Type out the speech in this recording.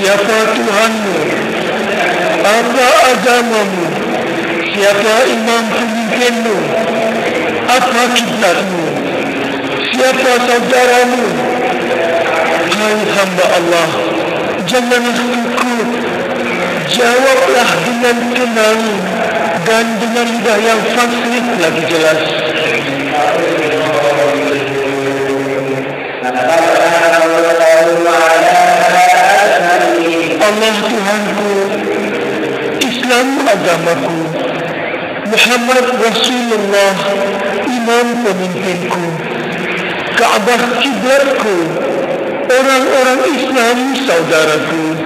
siapa Tuhanmu, apa agamamu, siapa imam pemimpinmu, apa kiblatmu, siapa saudaramu. Hai hamba Allah, janganlah takut, jawablah dengan tenang dan dengan lidah yang fasih lagi jelas. Allah Tuhanku, Islam agamaku, Muhammad Rasulullah imam pemimpinku, Kaabah kiblatku, orang-orang Islam saudaraku.